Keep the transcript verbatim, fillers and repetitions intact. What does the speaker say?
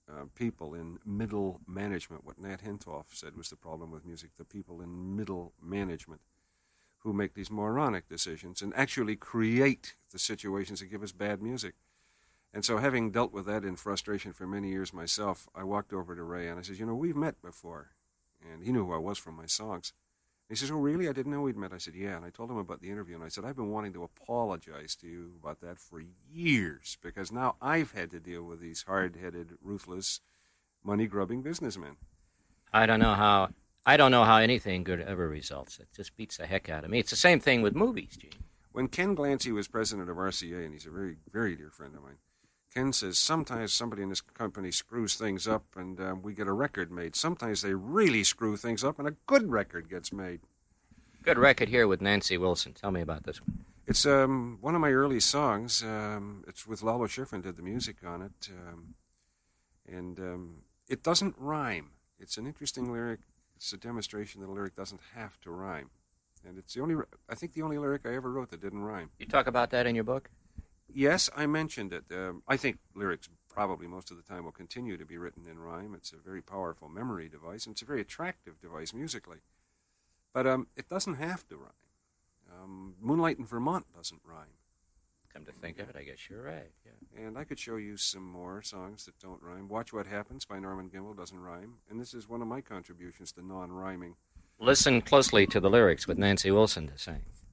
uh, people in middle management. What Nat Hintoff said was the problem with music, the people in middle management who make these moronic decisions and actually create the situations that give us bad music. And so having dealt with that in frustration for many years myself, I walked over to Ray and I said, you know, we've met before. And he knew who I was from my songs. He says, oh, really? I didn't know we'd met. I said, yeah. And I told him about the interview, and I said, I've been wanting to apologize to you about that for years, because now I've had to deal with these hard-headed, ruthless, money-grubbing businessmen. I don't know how I don't know how anything good ever results. It just beats the heck out of me. It's the same thing with movies, Gene. When Ken Glancy was president of R C A, and he's a very, very dear friend of mine, Ken says sometimes somebody in this company screws things up and uh, we get a record made. Sometimes they really screw things up and a good record gets made. Good record here with Nancy Wilson. Tell me about this one. It's um, one of my early songs. Um, it's with Lalo Schifrin did the music on it. Um, and um, it doesn't rhyme. It's an interesting lyric. It's a demonstration that a lyric doesn't have to rhyme. And it's the only, I think the only lyric I ever wrote that didn't rhyme. You talk about that in your book? Yes, I mentioned it. Um, I think lyrics probably most of the time will continue to be written in rhyme. It's a very powerful memory device, and it's a very attractive device musically. But um, it doesn't have to rhyme. Um, Moonlight in Vermont doesn't rhyme. Come to think of it, I guess you're right. Yeah. And I could show you some more songs that don't rhyme. Watch What Happens by Norman Gimbel doesn't rhyme. And this is one of my contributions to non-rhyming. Listen closely to the lyrics with Nancy Wilson to sing.